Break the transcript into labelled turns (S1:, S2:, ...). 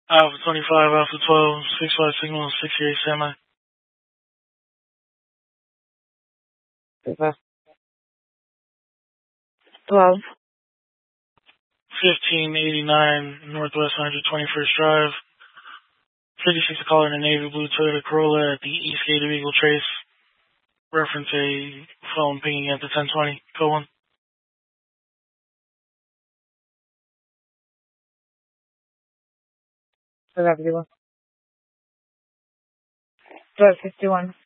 S1: Alpha 25, Alpha 12, 65 signal, 68 semi.
S2: 12.
S1: 1589 Northwest 121st Drive. 56 caller in a navy blue Toyota Corolla at the Eastgate of Eagle Trace. Reference a phone pinging at the 1020. Go on.
S2: 1251. 1251.